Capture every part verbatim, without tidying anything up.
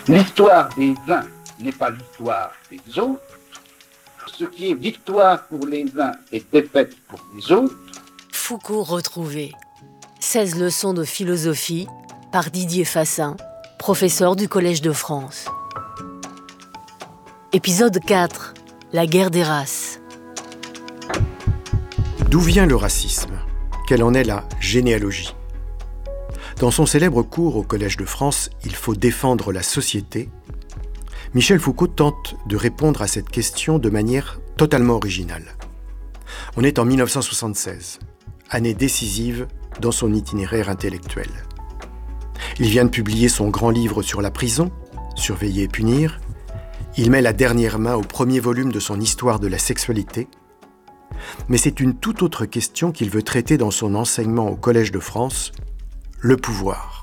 L'histoire des uns n'est pas l'histoire des autres. Ce qui est victoire pour les uns est défaite pour les autres. Foucault retrouvé. seize leçons de philosophie par Didier Fassin, professeur du Collège de France. Épisode quatre. La guerre des races. D'où vient le racisme ? Quelle en est la généalogie ? Dans son célèbre cours au Collège de France, « Il faut défendre la société », Michel Foucault tente de répondre à cette question de manière totalement originale. On est en mille neuf cent soixante-seize, année décisive dans son itinéraire intellectuel. Il vient de publier son grand livre sur la prison, « Surveiller et punir ». Il met la dernière main au premier volume de son Histoire de la sexualité. Mais c'est une toute autre question qu'il veut traiter dans son enseignement au Collège de France, le pouvoir.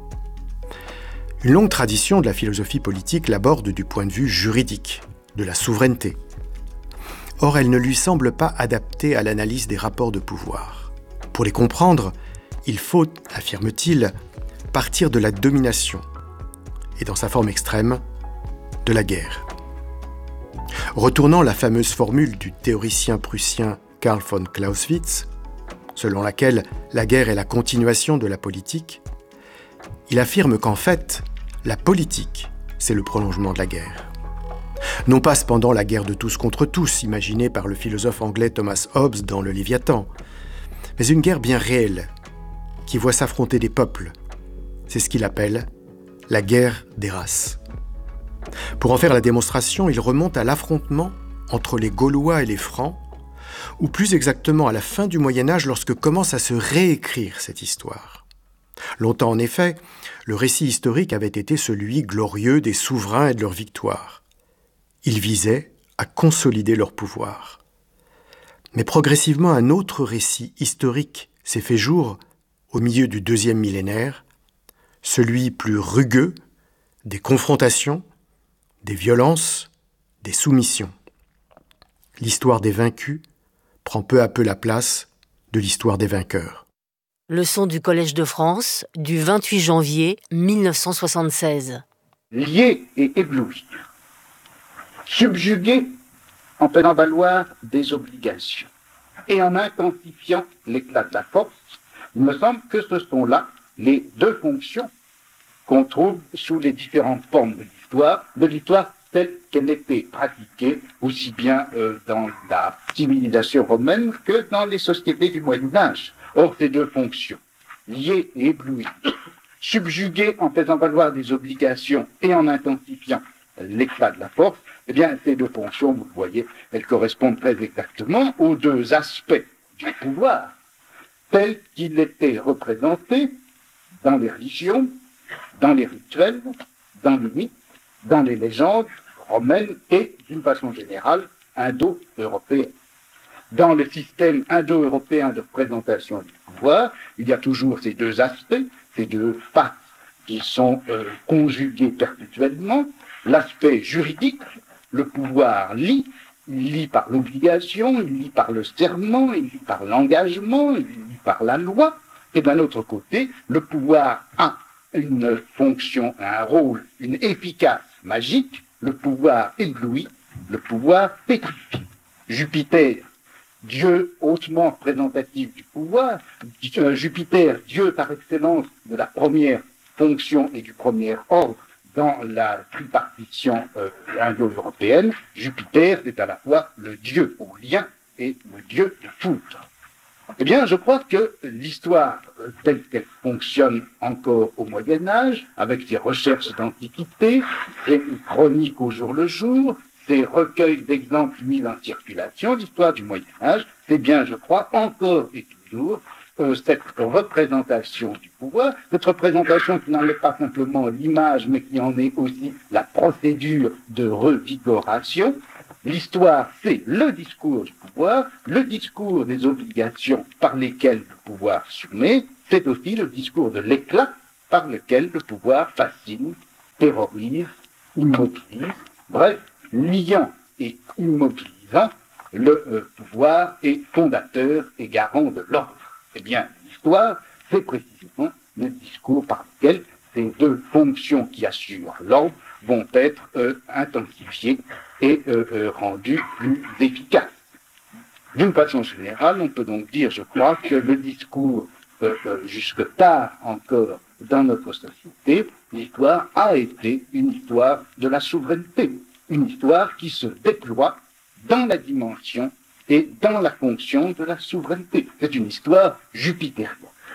Une longue tradition de la philosophie politique l'aborde du point de vue juridique, de la souveraineté. Or, elle ne lui semble pas adaptée à l'analyse des rapports de pouvoir. Pour les comprendre, il faut, affirme-t-il, partir de la domination, et dans sa forme extrême, de la guerre. Retournant la fameuse formule du théoricien prussien Karl von Clausewitz, selon laquelle la guerre est la continuation de la politique, il affirme qu'en fait, la politique, c'est le prolongement de la guerre. Non pas cependant la guerre de tous contre tous, imaginée par le philosophe anglais Thomas Hobbes dans le Léviathan, mais une guerre bien réelle, qui voit s'affronter des peuples. C'est ce qu'il appelle la guerre des races. Pour en faire la démonstration, il remonte à l'affrontement entre les Gaulois et les Francs, ou plus exactement à la fin du Moyen-Âge lorsque commence à se réécrire cette histoire. Longtemps en effet, le récit historique avait été celui glorieux des souverains et de leur victoire. Il visait à consolider leur pouvoir. Mais progressivement, un autre récit historique s'est fait jour au milieu du deuxième millénaire, celui plus rugueux des confrontations, des violences, des soumissions. L'histoire des vaincus prend peu à peu la place de l'histoire des vainqueurs. Leçon du Collège de France du vingt-huit janvier mille neuf cent soixante-seize. Lier et éblouir. Subjuguer en faisant valoir des obligations et en intensifiant l'éclat de la force, il me semble que ce sont là les deux fonctions qu'on trouve sous les différentes formes de l'histoire, de l'histoire telle qu'elle était pratiquée aussi bien euh, dans la civilisation romaine que dans les sociétés du Moyen-Âge. Or, ces deux fonctions, lier et éblouir, subjuguer en faisant valoir des obligations et en intensifiant l'éclat de la force, eh bien, ces deux fonctions, vous le voyez, elles correspondent très exactement aux deux aspects du pouvoir, tels qu'il était représenté dans les religions, dans les rituels, dans les mythes, dans les légendes romaines et, d'une façon générale, indo-européennes. Dans le système indo-européen de représentation du pouvoir, il y a toujours ces deux aspects, ces deux faces qui sont euh, conjugués perpétuellement. L'aspect juridique, le pouvoir lie, il lie par l'obligation, il lie par le serment, il lie par l'engagement, il lie par la loi. Et d'un autre côté, le pouvoir a une fonction, un rôle, une efficace magique, le pouvoir éblouit, le pouvoir pétrifie. Jupiter, dieu hautement représentatif du pouvoir, Jupiter, dieu par excellence de la première fonction et du premier ordre dans la tripartition euh, indo-européenne, Jupiter est à la fois le dieu au lien et le dieu de foudre. Eh bien, je crois que l'histoire telle qu'elle fonctionne encore au Moyen-Âge, avec ses recherches d'antiquité, ses chroniques au jour le jour, ses recueils d'exemples mis en circulation, l'histoire du Moyen-Âge, c'est bien, je crois, encore et toujours, euh, cette représentation du pouvoir, cette représentation qui n'en est pas simplement l'image, mais qui en est aussi la procédure de revigoration. L'histoire, c'est le discours du pouvoir, le discours des obligations par lesquelles le pouvoir soumet, c'est aussi le discours de l'éclat par lequel le pouvoir fascine, terrorise, immobilise, bref, liant et immobilisant, le euh, pouvoir est fondateur et garant de l'ordre. Eh bien, l'histoire, c'est précisément le discours par lequel ces deux fonctions qui assurent l'ordre vont être euh, intensifiés et euh, euh, rendus plus efficaces. D'une façon générale, on peut donc dire, je crois, que le discours, euh, euh, jusque tard encore dans notre société, l'histoire a été une histoire de la souveraineté, une histoire qui se déploie dans la dimension et dans la fonction de la souveraineté. C'est une histoire jupitérienne.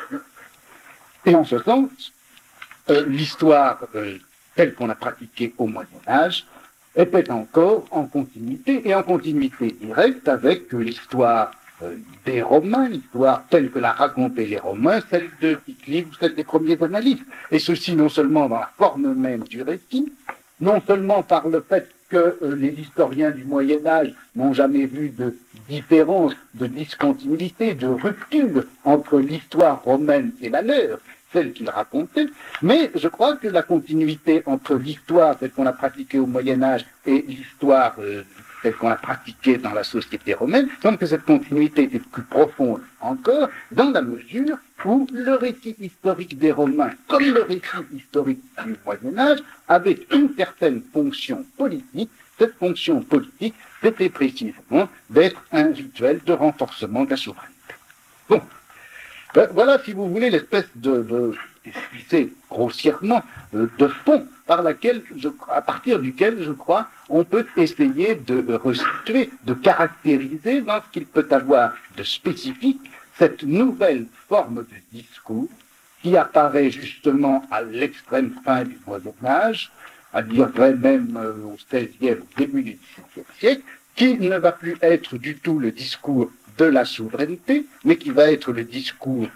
Et en ce sens, euh, l'histoire euh, telle qu'on l'a pratiquée au Moyen-Âge était encore en continuité, et en continuité directe avec l'histoire euh, des Romains, l'histoire telle que l'a raconté les Romains, celle de Tite-Live, celle des premiers analystes. Et ceci non seulement dans la forme même du récit, non seulement par le fait que euh, les historiens du Moyen-Âge n'ont jamais vu de différence, de discontinuité, de rupture entre l'histoire romaine et la leur, celle qu'ils racontaient, mais je crois que la continuité entre l'histoire telle qu'on l'a pratiquée au Moyen-Âge et l'histoire euh, telle qu'on l'a pratiquée dans la société romaine, semble que cette continuité était plus profonde encore, dans la mesure où le récit historique des Romains, comme le récit historique du Moyen-Âge, avait une certaine fonction politique. Cette fonction politique, c'était précisément d'être un rituel de renforcement de la souveraineté. Bon. Ben, voilà, si vous voulez, l'espèce de, de c'est grossièrement, de, de fond par laquelle, je, à partir duquel, je crois, on peut essayer de restituer, de caractériser dans ce qu'il peut avoir de spécifique cette nouvelle forme de discours qui apparaît justement à l'extrême fin du Moyen-Âge, à dire vrai même au seizième, au début du dix-septième siècle, qui ne va plus être du tout le discours de la souveraineté, mais qui va être le discours,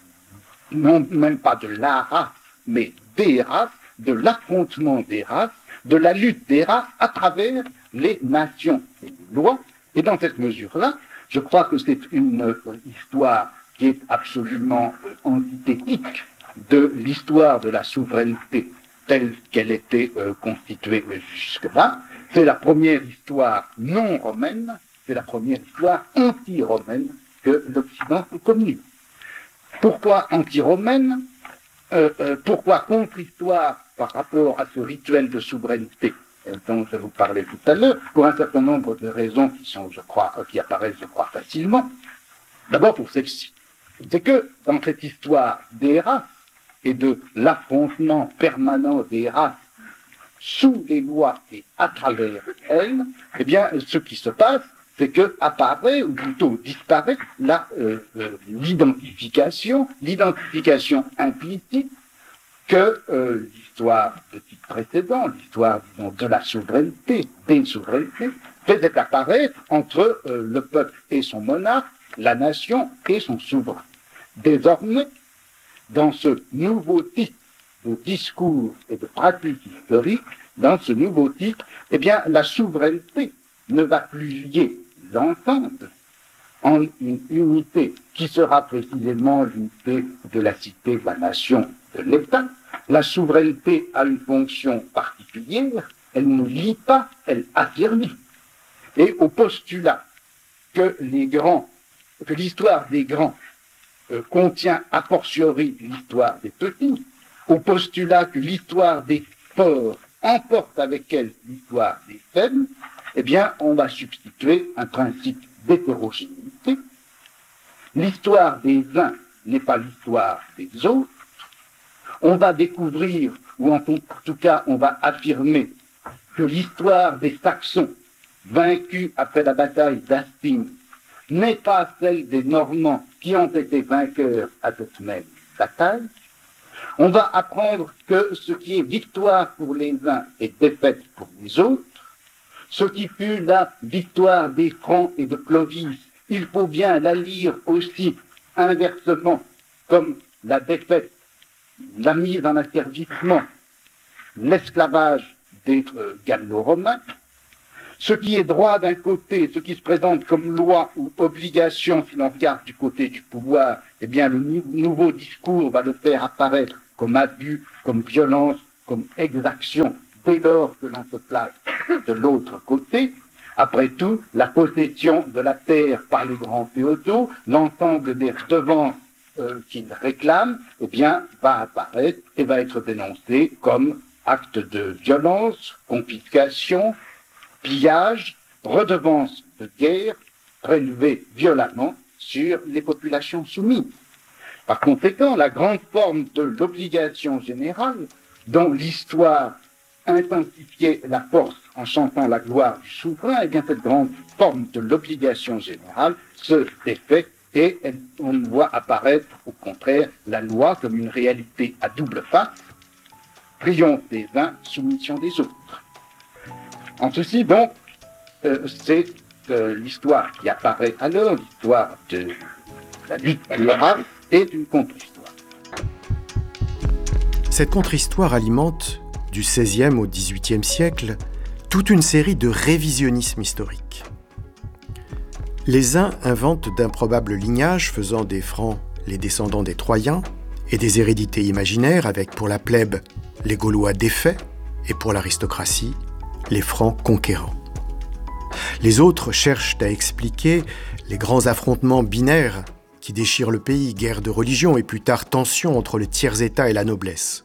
non même pas de la race, mais des races, de l'affrontement des races, de la lutte des races à travers les nations et les lois. Et dans cette mesure-là, je crois que c'est une euh, histoire qui est absolument euh, antithétique de l'histoire de la souveraineté telle qu'elle était euh, constituée jusque-là. C'est la première histoire non romaine, c'est la première histoire anti-romaine que l'Occident ait connue. Pourquoi anti-romaine euh, euh, Pourquoi contre-histoire par rapport à ce rituel de souveraineté dont je vous parlais tout à l'heure, pour un certain nombre de raisons qui sont, je crois, qui apparaissent, je crois, facilement. D'abord pour celle-ci. C'est que dans cette histoire des races et de l'affrontement permanent des races sous les lois et à travers elles, eh bien, ce qui se passe, c'est que apparaît, ou plutôt disparaît, la, euh, euh, l'identification, l'identification implicite que euh, l'histoire de type précédent, l'histoire, disons, de la souveraineté, des souverainetés, faisait apparaître entre euh, le peuple et son monarque, la nation et son souverain. Désormais, dans ce nouveau type de discours et de pratique historique, dans ce nouveau type, eh bien, la souveraineté ne va plus lier l'ensemble en une unité qui sera précisément l'unité de la cité, de la nation, de l'État. La souveraineté a une fonction particulière, elle ne lie pas, elle affirme. Et au postulat que les grands, que l'histoire des grands euh, contient a fortiori l'histoire des petits, au postulat que l'histoire des forts emporte avec elle l'histoire des faibles, eh bien, on va substituer un principe d'hétérogénéité. L'histoire des uns n'est pas l'histoire des autres. On va découvrir, ou en tout cas, on va affirmer que l'histoire des Saxons, vaincus après la bataille d'Hastings, n'est pas celle des Normands qui ont été vainqueurs à cette même bataille. On va apprendre que ce qui est victoire pour les uns est défaite pour les autres. Ce qui fut la victoire des Francs et de Clovis, il faut bien la lire aussi inversement, comme la défaite, la mise en asservissement, l'esclavage des euh, gallo-romains. Ce qui est droit d'un côté, ce qui se présente comme loi ou obligation si l'on regarde du côté du pouvoir, eh bien le nou- nouveau discours va le faire apparaître comme abus, comme violence, comme exaction, dès lors que l'on se place de l'autre côté. Après tout, la possession de la terre par les grands féodaux, l'ensemble des redevances euh, qu'ils réclament, eh bien, va apparaître et va être dénoncé comme actes de violence, confiscation, pillage, redevances de guerre prélevées violemment sur les populations soumises. Par conséquent, la grande forme de l'obligation générale, dont l'histoire intensifiait la force en chantant la gloire du souverain, et bien cette grande forme de l'obligation générale se défait et on voit apparaître au contraire la loi comme une réalité à double face, triomphe des uns, soumission des autres. En ceci donc, euh, c'est euh, l'histoire qui apparaît alors, l'histoire de la lutte pour le race et d'une contre-histoire. Cette contre-histoire alimente, du seizième au dix-huitième siècle, toute une série de révisionnismes historiques. Les uns inventent d'improbables lignages faisant des Francs les descendants des Troyens et des hérédités imaginaires avec pour la plèbe les Gaulois défaits et pour l'aristocratie les Francs conquérants. Les autres cherchent à expliquer les grands affrontements binaires qui déchirent le pays, guerre de religion et plus tard tensions entre le tiers-état et la noblesse.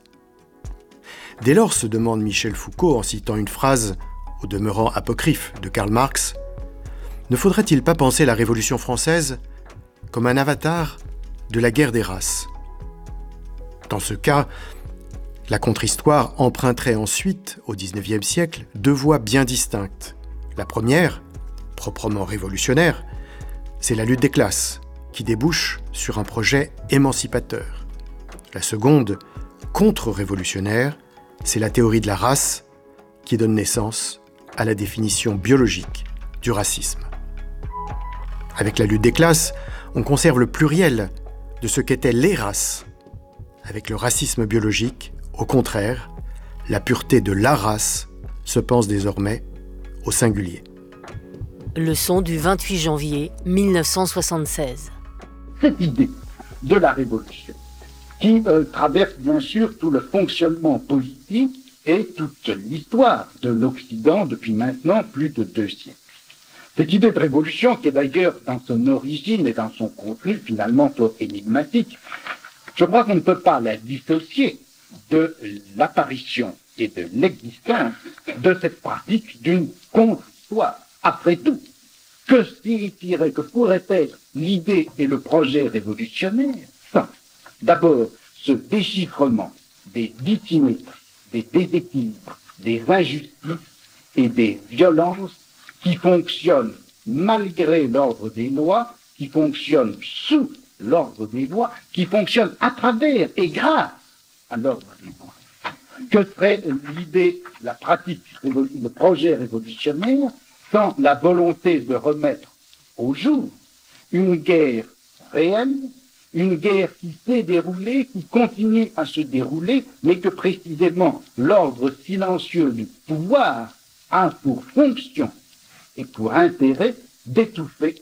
Dès lors, se demande Michel Foucault en citant une phrase, au demeurant apocryphe, de Karl Marx, ne faudrait-il pas penser la Révolution française comme un avatar de la guerre des races ? Dans ce cas, la contre-histoire emprunterait ensuite, au dix-neuvième siècle, deux voies bien distinctes. La première, proprement révolutionnaire, c'est la lutte des classes, qui débouche sur un projet émancipateur. La seconde, contre-révolutionnaire, c'est la théorie de la race qui donne naissance à la définition biologique du racisme. Avec la lutte des classes, on conserve le pluriel de ce qu'étaient les races. Avec le racisme biologique, au contraire, la pureté de la race se pense désormais au singulier. Leçon du vingt-huit janvier mille neuf cent soixante-seize. Cette idée de la Révolution, qui euh, traverse bien sûr tout le fonctionnement politique et toute l'histoire de l'Occident depuis maintenant plus de deux siècles. Cette idée de révolution, qui est d'ailleurs dans son origine et dans son contenu finalement trop énigmatique, je crois qu'on ne peut pas la dissocier de l'apparition et de l'existence de cette pratique d'une contre-histoire. Après tout, que signifierait, que pourrait être l'idée et le projet révolutionnaire sans d'abord ce déchiffrement des dissymétries, des déséquilibres, des injustices et des violences qui fonctionnent malgré l'ordre des lois, qui fonctionnent sous l'ordre des lois, qui fonctionnent à travers et grâce à l'ordre des lois. Que serait l'idée, la pratique, le projet révolutionnaire sans la volonté de remettre au jour une guerre réelle, une guerre qui s'est déroulée, qui continue à se dérouler, mais que précisément l'ordre silencieux du pouvoir a pour fonction et pour intérêt d'étouffer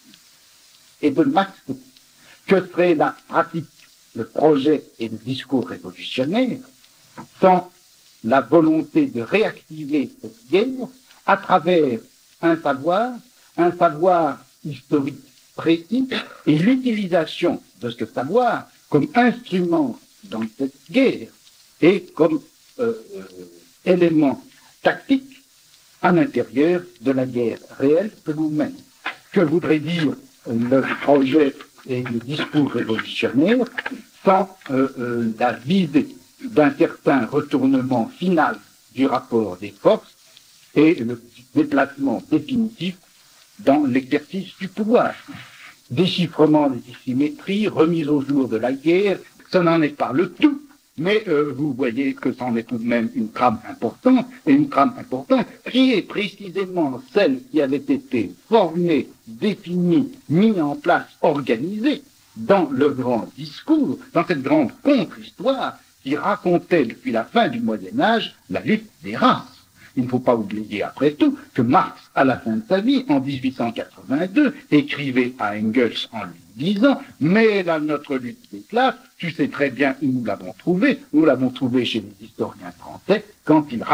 et de masquer. Que serait la pratique, le projet et le discours révolutionnaire sans la volonté de réactiver cette guerre à travers un savoir, un savoir historique précis et l'utilisation de ce savoir comme instrument dans cette guerre et comme euh, euh, élément tactique à l'intérieur de la guerre réelle que nous menons. Que voudrait dire le projet et le discours révolutionnaire sans euh, euh, la visée d'un certain retournement final du rapport des forces et le déplacement définitif dans l'exercice du pouvoir. Déchiffrement des dissymétries, remise au jour de la guerre, ça n'en est pas le tout, mais euh, vous voyez que c'en est tout de même une trame importante, et une trame importante qui est précisément celle qui avait été formée, définie, mise en place, organisée dans le grand discours, dans cette grande contre-histoire qui racontait depuis la fin du Moyen-Âge la lutte des races. Il ne faut pas oublier, après tout, que Marx, à la fin de sa vie, en dix-huit cent quatre-vingt-deux, écrivait à Engels en lui disant « Mais là, notre lutte des classes, tu sais très bien où nous l'avons trouvée. Nous l'avons trouvée chez les historiens français quand ils